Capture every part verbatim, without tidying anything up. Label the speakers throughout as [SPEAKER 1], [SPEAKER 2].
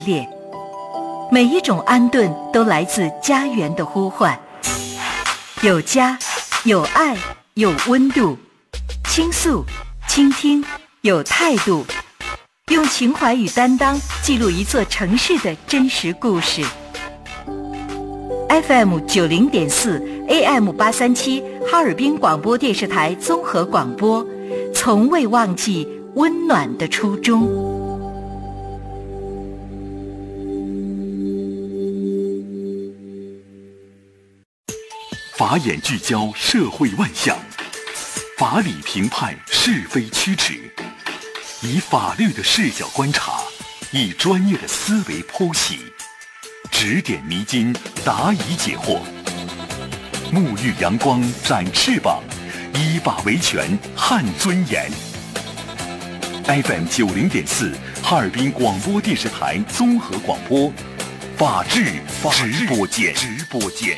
[SPEAKER 1] 烈。每一种安顿都来自家园的呼唤，有家，有爱，有温度，倾诉，倾听，有态度，用情怀与担当记录一座城市的真实故事。F M 九零点四 A M 八三七哈尔滨广播电视台综合广播，从未忘记温暖的初衷。
[SPEAKER 2] 法眼聚焦社会万象，法理评判是非曲直，以法律的视角观察，以专业的思维剖析，指点迷津，答疑解惑，沐浴阳光，展翅膀，依法维权，撼尊严。F M 九零点四哈尔滨广播电视台综合广播，法治直播间。直播间。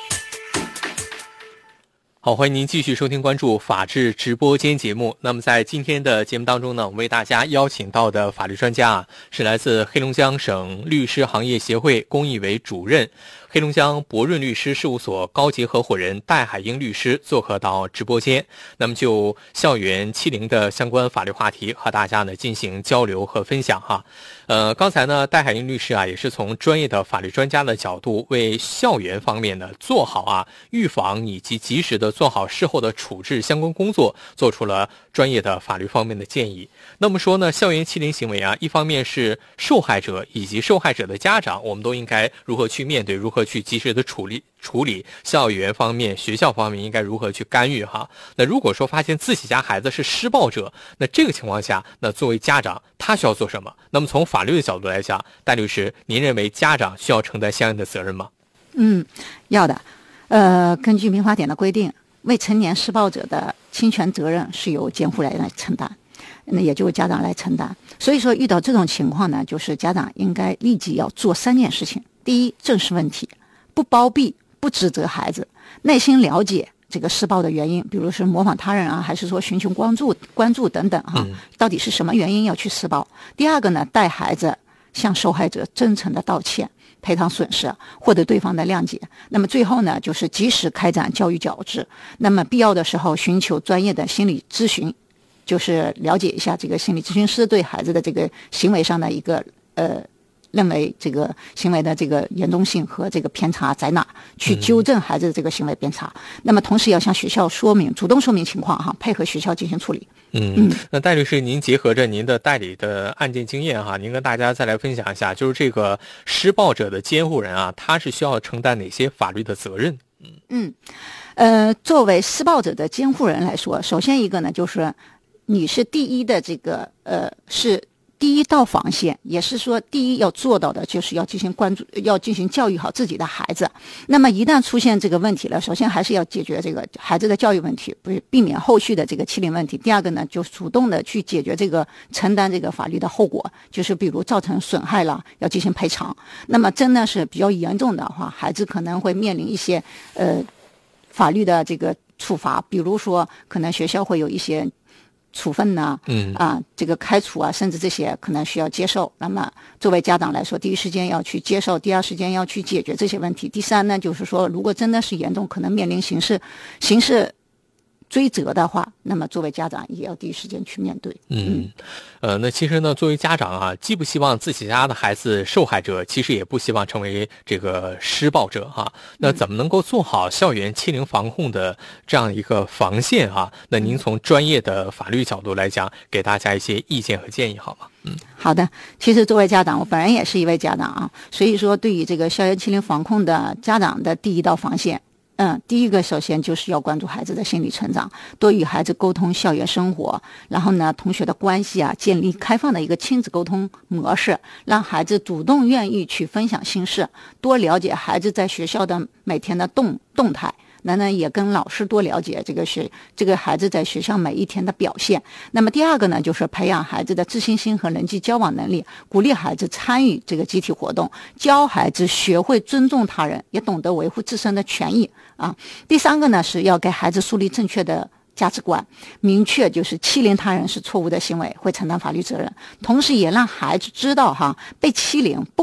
[SPEAKER 3] 好，欢迎您继续收听关注法治直播间节目。那么在今天的节目当中呢，我们为大家邀请到的法律专家啊，是来自黑龙江省律师行业协会公益委主任、黑龙江博润律师事务所高级合伙人戴海英律师做客到直播间。那么就校园欺凌的相关法律话题和大家呢进行交流和分享哈。呃，刚才呢戴海英律师啊也是从专业的法律专家的角度，为校园方面呢做好啊预防以及及时的做好事后的处置相关工作，做出了专业的法律方面的建议。那么说呢，校园欺凌行为啊，一方面是受害者以及受害者的家长，我们都应该如何去面对，如何去及时的处理处理校园方面、学校方面应该如何去干预哈。那如果说发现自己家孩子是施暴者，那这个情况下，那作为家长他需要做什么？那么从法律的角度来讲，戴律师，您认为家长需要承担相应的责任吗？
[SPEAKER 4] 嗯，要的。呃，根据民法典的规定，未成年施暴者的侵权责任是由监护人来承担，那也就是家长来承担。所以说遇到这种情况呢，就是家长应该立即要做三件事情。第一，正视问题，不包庇，不指责孩子，耐心了解这个施暴的原因，比如是模仿他人啊，还是说寻求关注关注等等哈、嗯，到底是什么原因要去施暴。第二个呢，带孩子向受害者真诚的道歉，赔偿损失，获得对方的谅解。那么最后呢，就是及时开展教育矫治，那么必要的时候寻求专业的心理咨询，就是了解一下这个心理咨询师对孩子的这个行为上的一个呃认为这个行为的这个严重性和这个偏差在哪，去纠正孩子的这个行为偏差、嗯、那么同时要向学校说明，主动说明情况哈，配合学校进行处理。
[SPEAKER 3] 嗯嗯，那戴律师，您结合着您的代理的案件经验哈，您跟大家再来分享一下，就是这个施暴者的监护人啊，他是需要承担哪些法律的责任？
[SPEAKER 4] 嗯嗯，呃，作为施暴者的监护人来说，首先一个呢，就是你是第一的这个呃是。第一道防线，也是说第一要做到的就是要进行关注，要进行教育好自己的孩子。那么一旦出现这个问题了，首先还是要解决这个孩子的教育问题，不避免后续的这个欺凌问题。第二个呢，就主动的去解决这个承担这个法律的后果，就是比如造成损害了要进行赔偿。那么真的是比较严重的话，孩子可能会面临一些呃法律的这个处罚，比如说可能学校会有一些处分呢，嗯啊，这个开除啊，甚至这些可能需要接受。那么作为家长来说，第一时间要去接受，第二时间要去解决这些问题。第三呢，就是说，如果真的是严重，可能面临刑事刑事追责的话，那么作为家长也要第一时间去面对。
[SPEAKER 3] 嗯，呃，那其实呢，作为家长啊，既不希望自己家的孩子受害者，其实也不希望成为这个施暴者哈、啊。那怎么能够做好校园欺凌防控的这样一个防线啊？那您从专业的法律角度来讲，给大家一些意见和建议好吗？嗯，
[SPEAKER 4] 好的。其实作为家长，我本人也是一位家长啊，所以说对于这个校园欺凌防控的家长的第一道防线。嗯，第一个首先就是要关注孩子的心理成长，多与孩子沟通校园生活，然后呢，同学的关系啊，建立开放的一个亲子沟通模式，让孩子主动愿意去分享心事，多了解孩子在学校的每天的动动态。那呢，也跟老师多了解这个学这个孩子在学校每一天的表现。那么第二个呢，就是培养孩子的自信心和人际交往能力，鼓励孩子参与这个集体活动，教孩子学会尊重他人，也懂得维护自身的权益啊。第三个呢，是要给孩子树立正确的价值观，明确就是欺凌他人是错误的行为，会承担法律责任。同时也让孩子知道哈，被欺凌不